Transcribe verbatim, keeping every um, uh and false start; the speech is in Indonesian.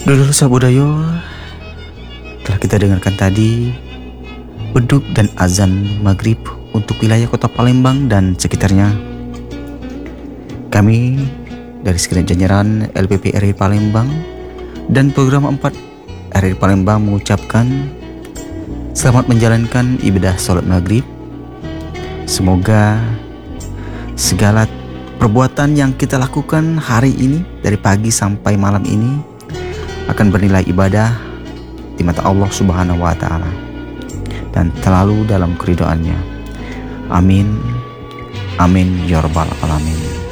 Dulu Sabudayo, telah kita dengarkan tadi beduk dan azan maghrib untuk wilayah kota Palembang dan sekitarnya. Kami dari Segenap Jajaran L P P R I Palembang dan program empat R I Palembang mengucapkan selamat menjalankan ibadah sholat maghrib. Semoga segala perbuatan yang kita lakukan hari ini dari pagi sampai malam ini akan bernilai ibadah di mata Allah Subhanahu wa Ta'ala dan selalu dalam keridhaannya. Amin. Amin ya rabbal alamin.